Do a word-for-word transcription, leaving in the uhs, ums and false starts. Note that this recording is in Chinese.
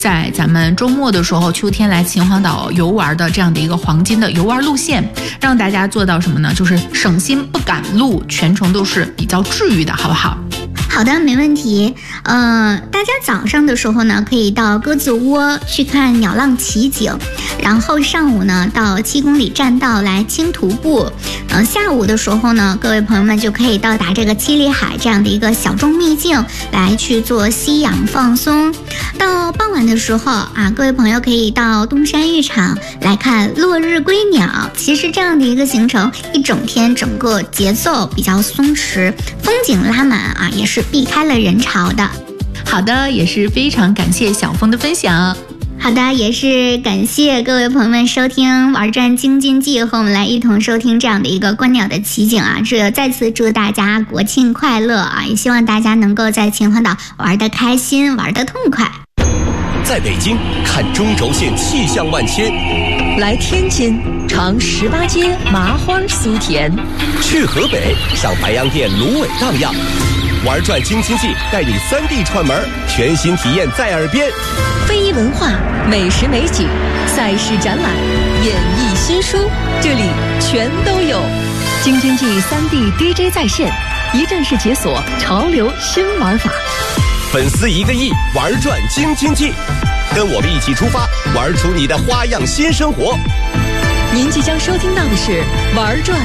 在咱们周末的时候，秋天来秦皇岛游玩的这样的一个黄金的游玩路线，让大家做到什么呢？就是省心不赶路，全程都是比较治愈的，好不好？ 好的，没问题。呃，大家早上的时候呢，可以到鸽子窝去看鸟浪奇景，然后上午呢到七公里栈道来轻徒步。呃，下午的时候呢，各位朋友们就可以到达这个七里海这样的一个小众秘境来去做吸氧放松。到傍晚的时候啊，各位朋友可以到东山浴场来看落日归鸟。其实这样的一个行程，一整天整个节奏比较松弛，风景拉满啊，也是避开了人潮的。 好的，也是非常感谢小峰的分享。 好的，也是感谢各位朋友们收听玩转京津冀，和我们来一同收听这样的一个观鸟的奇景啊！这再次祝大家国庆快乐啊！也希望大家能够在秦皇岛玩得开心，玩得痛快。 在北京看中轴线气象万千， 来天津尝十八街麻花酥甜， 去河北上白洋淀芦苇荡漾。玩转京津冀，带你三 D 串门，全新体验在耳边。 非遗文化、美食美景、赛事展览、演艺新书，这里全都有。京津冀三 D D J 在线，一站式解锁潮流新玩法。 粉丝一个亿，玩转京津冀，跟我们一起出发，玩出你的花样新生活。 您即将收听到的是玩转